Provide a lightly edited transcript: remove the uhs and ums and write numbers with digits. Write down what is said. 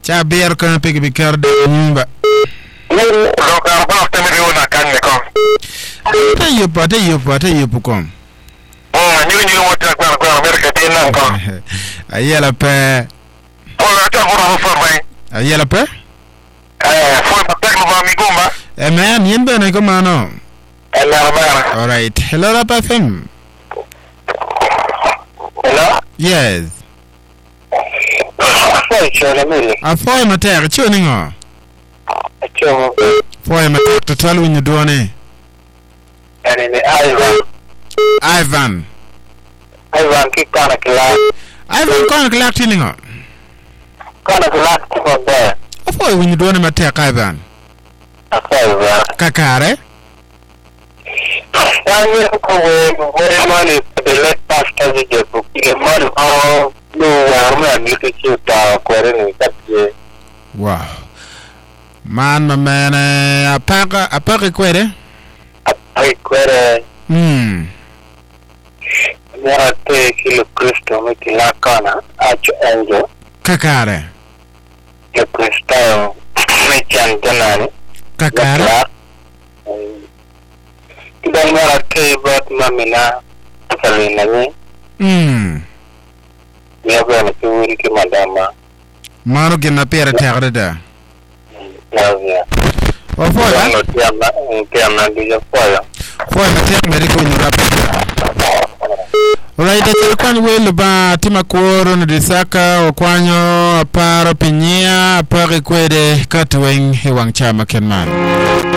Cha bier kan pigi bikarde nyumba. Lo ka ba ta mi wona kan ne ko. Te yupo kom. Ni wota kwa America tin nan ko. Ayela pe. Ta bora fo mai. Ayela pe? Fo pa tek no mi gumba. Man, yende ne ko mano. Hello. All right. Hello, Rap FM. Hello? Yes. Afoy mater chuni ngo. Foy mater total win duone. Ani Ivan ki kana kila. Ivan kon klak tiningo. Kana kila ko be. Afoy win duone mater Ivan. Afoy. Kakare. Ani ko we money the late pastor the book. The money all no arma ni ke chuta ko re ni kapje. Wow. Man apaga kwere. Ai kwere. Mera te kilo Kristo me kilakana acho enjo. Kakare. Ke Kristo me chantanani. Kakare. Dan mera te bat mamina salina ni. Ya bana tuuri ke madama. Mano gina pera tagre da. Ya. Foy ba? No tiamna dia foya. Foy mater medico in rap. Alright, that's kwani wele ba tima kuoro na disaka okwanyo aparo pinyia apare kwede katweng hewang chama kenman.